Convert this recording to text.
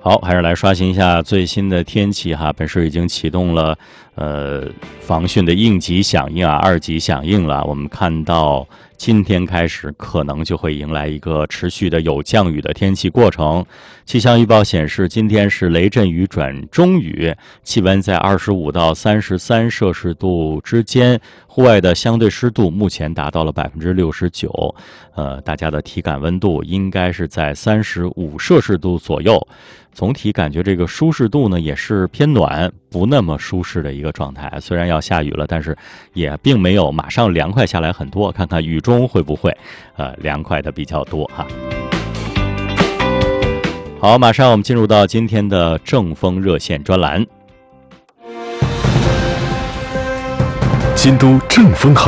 好，还是来刷新一下最新的天气哈。本市已经启动了防汛的应急响应啊，2级响应了。我们看到今天开始可能就会迎来一个持续的有降雨的天气过程。气象预报显示，今天是雷阵雨转中雨，气温在25到33摄氏度之间，户外的相对湿度目前达到了69%，大家的体感温度应该是在35摄氏度左右。总体感觉这个舒适度呢也是偏暖，不那么舒适的一个状态。虽然要下雨了，但是也并没有马上凉快下来很多，看看雨中会不会凉快的比较多哈。好，马上我们进入到今天的正风热线专栏。 新都正风